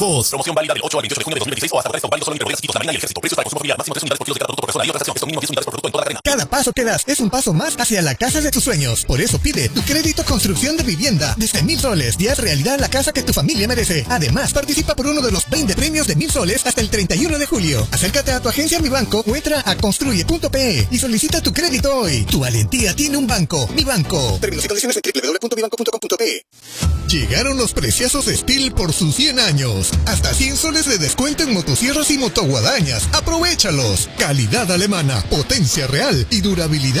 Voz. Promoción válida del 8 al 28 de junio de 2026 o hasta agotar válido solo en categorías equipos, la marina y el ejército. Precios para consumo familiar. Máximo 3 unidades por kilos de cada producto por persona y otra estación. Esto mínimo 10 unidades por producto en toda la cadena. Cada paso que das es un paso más hacia la casa de tus sueños. Por eso pide tu crédito construcción de vivienda desde 1,000 soles y haz realidad la casa que tu familia merece. Además, participa por uno de los 20 premios de 1,000 soles hasta el 31 de julio. Acércate a tu agencia Mi Banco o entra a construye.pe y solicita tu crédito hoy. Tu valentía tiene un banco. Mi Banco. Términos y condiciones en www.mibanco.com.pe. Llegaron los preciosos Steel por sus 100 años. Hasta 100 soles de descuento en motosierras y motoguadañas. ¡Aprovéchalos! Calidad alemana, potencia real y durabilidad